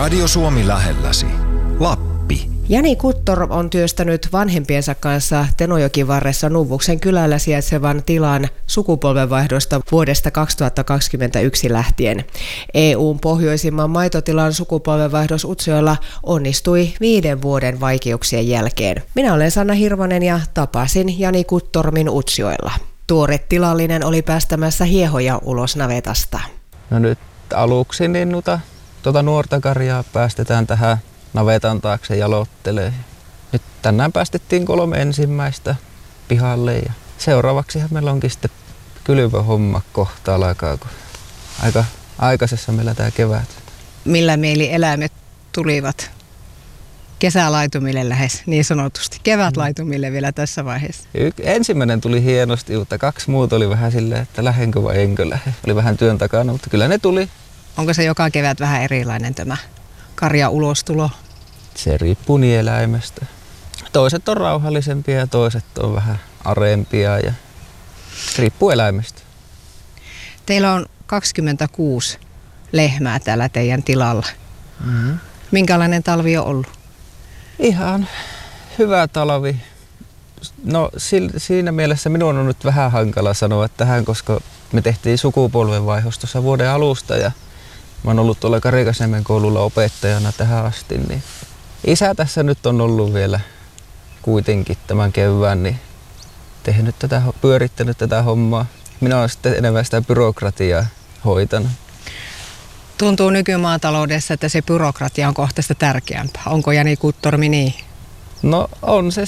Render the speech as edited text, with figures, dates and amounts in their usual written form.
Radio Suomi lähelläsi. Lappi. Jani Kuttor on työstänyt vanhempiensa kanssa Tenojokivarressa Nuvuksen kylällä sijaitsevan tilan sukupolvenvaihdosta vuodesta 2021 lähtien. EU:n pohjoisimman maitotilan sukupolvenvaihdos Utsjoella onnistui 5 vuoden vaikeuksien jälkeen. Minä olen Sanna Hirvonen ja tapasin Jani Kuttormin Utsjoella. Tuore tilallinen oli päästämässä hiehoja ulos navetasta. No nyt aluksi niin tuota nuorta karjaa päästetään tähän navetan taakse jalottelee. Nyt tänään päästettiin 3 ensimmäistä pihalle ja seuraavaksihan meillä onkin sitten kylvöhomma kohta alkaa, kun aika aikaisessa meillä tämä kevät. Millä mieli eläimet tulivat kesälaitumille lähes niin sanotusti, kevätlaitumille vielä tässä vaiheessa? Ensimmäinen tuli hienosti, mutta 2 muuta oli vähän silleen, että lähdenkö vai enkö lähde. Oli vähän työn takana, mutta kyllä ne tuli. Onko se joka kevät vähän erilainen tämä karja ulostulo? Se riippuu niin eläimestä. Toiset on rauhallisempia ja toiset on vähän arempia ja riippuu eläimestä. Teillä on 26 lehmää täällä teidän tilalla. Mm-hmm. Minkälainen talvi on ollut? Ihan hyvä talvi. No siinä mielessä minun on nyt vähän hankala sanoa tähän, koska me tehtiin sukupolvenvaihdos tuossa vuoden alusta ja mä oon ollut tuolla Karikasniemen koululla opettajana tähän asti, niin isä tässä nyt on ollut vielä kuitenkin tämän kevään, niin pyörittänyt tätä hommaa. Minä olen sitten enemmän sitä byrokratiaa hoitanut. Tuntuu nykymaataloudessa, että se byrokratia on kohta sitä tärkeämpää. Onko Jani Kuttormi niin? No on se